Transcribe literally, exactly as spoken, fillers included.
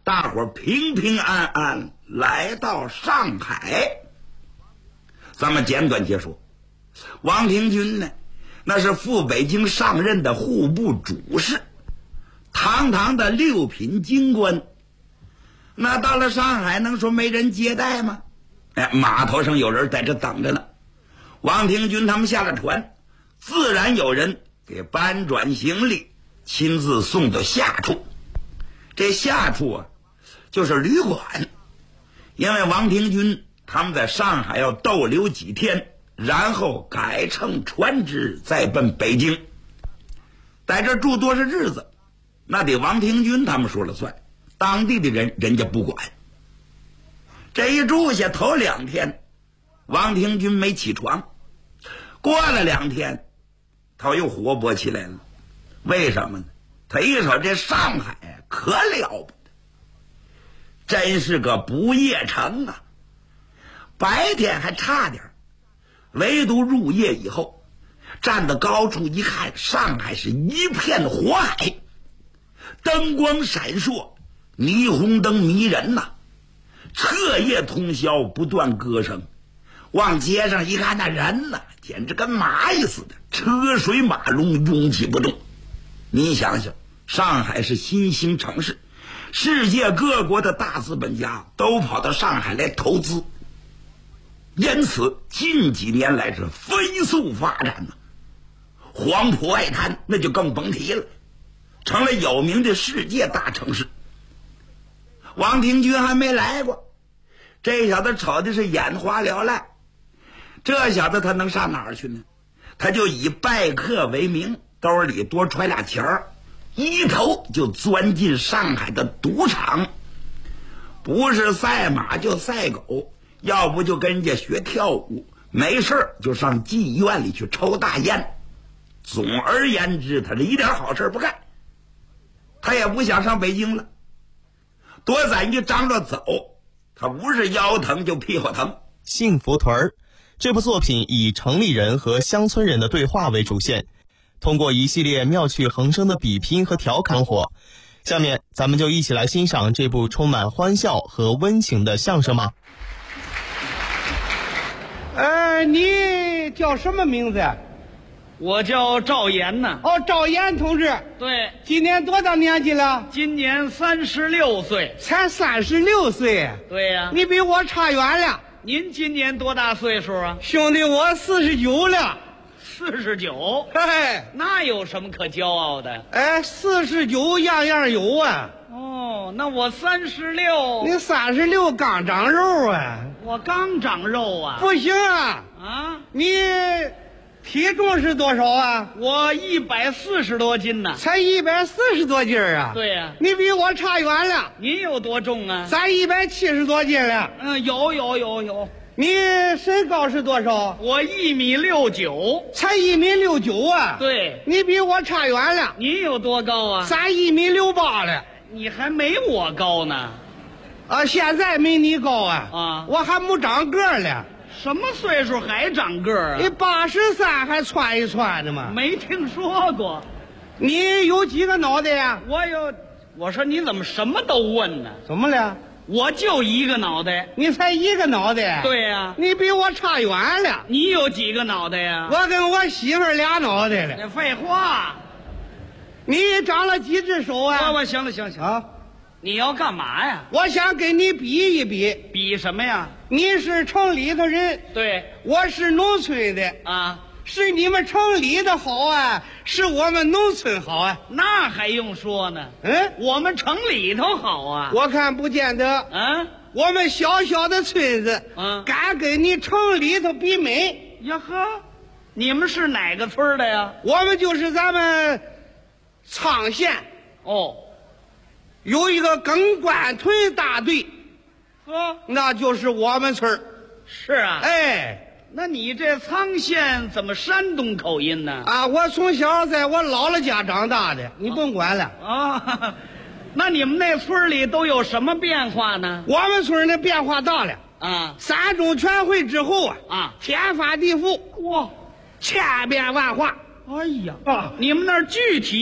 大伙儿平平安安来到上海。咱们简短结束。王廷钧呢，那是赴北京上任的户部主事，堂堂的六品京官，那到了上海能说没人接待吗？哎，码头上有人在这等着呢。王廷钧他们下了船，自然有人给搬转行李，亲自送到下处。这下处啊，就是旅馆，因为王廷钧他们在上海要逗留几天，然后改乘船只再奔北京。在这住多少日子，那得王廷钧他们说了算，当地的人人家不管。这一住下头两天，王廷钧没起床，过了两天他又活泼起来了。为什么呢？他一瞅这上海可了不得，真是个不夜城啊！白天还差点，唯独入夜以后，站在高处一看，上海是一片火海，灯光闪烁，霓虹灯迷人呐、啊，彻夜通宵，不断歌声。往街上一看，那人呢，简直跟蚂蚁似的，车水马龙，拥挤不动。你想想，上海是新兴城市，世界各国的大资本家都跑到上海来投资，因此近几年来是飞速发展呢。黄埔外滩那就更甭提了，成了有名的世界大城市。王廷钧还没来过，这小子瞅的是眼花缭乱。这小子他能上哪儿去呢？他就以拜客为名，兜里多揣俩钱儿，一头就钻进上海的赌场，不是赛马就赛狗，要不就跟人家学跳舞，没事就上妓院里去抽大烟。总而言之，他这一点好事不干。他也不想上北京了，多攒一张罗走，他不是腰疼就屁股疼。 幸福屯儿这部作品以城里人和乡村人的对话为主线，通过一系列妙趣横生的比拼和调侃火。下面咱们就一起来欣赏这部充满欢笑和温情的相声吧。 呃，你叫什么名字呀？ 我叫赵岩呐。 哦，赵岩同志。 对， 今年多大年纪了？ 今年三十六岁。 才三十六岁。 对呀、啊， 你比我差远了。 您今年多大岁数啊？ 兄弟，我四十九了。 四十九？ 哎， 那有什么可骄傲的？ 哎，四十九样样有啊。 哦，那我三十六。 你三十六刚长肉啊。 我刚长肉啊。 不行啊。 啊？ 你体重是多少啊？ 我一百四十多斤呢。 才一百四十多斤啊？ 对呀、啊。 你比我差远了。 您有多重啊？ 咱一百七十多斤了。 嗯，有有有有。 你身高是多少？ 我一米六九。 才一米六九啊？ 对。 你比我差远了。 您有多高啊？ 咱一米六八了。 你还没我高呢。 啊，现在没你高啊。 啊， 我还没长个儿呢。 什么岁数还长个儿啊？ 你八十三还穿一穿的吗？ 没听说过。 你有几个脑袋呀？ 我有。我说你怎么什么都问呢？ 怎么了？ 我就一个脑袋。 你才一个脑袋？ 对呀、啊。 你比我差远了。 你有几个脑袋呀？ 我跟我媳妇儿俩脑袋了。 废话。 你长了几只手啊？ 我我行了行了行了啊！你要干嘛呀？ 我想跟你比一比。 比什么呀？ 你是城里头人， 对， 我是农村的啊。 是你们城里的好啊，是我们农村好啊？ 那还用说呢？ 嗯， 我们城里头好啊。 我看不见得。 啊， 我们小小的村子， 嗯， 敢跟你城里头比美呀呵？你们是哪个村的呀？ 我们就是咱们沧县哦， 有一个耿官屯大队， 呵， 那就是我们村。 是啊， 哎。 那你这沧县怎么山东口音呢？ 啊，我从小在我姥姥家长大的，你甭管了啊。那你们那村里都有什么变化呢？ 我们村的变化大了啊！ 三中全会之后啊， 啊， 天翻地覆， 哇， 千变万化。 哎呀， 啊， 你们那儿具体